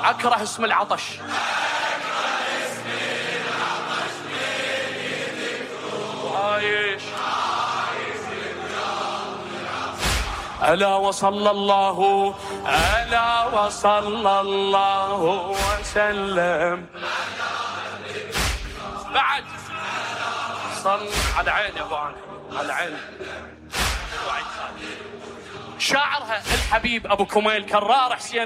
أكره اسم العطش. عايش. ألا وصلى الله ألا وصلى الله وسلم. بعد صل على عيني يا ابو انا، على عيني. شاعرها الحبيب ابو كميل كرار حسين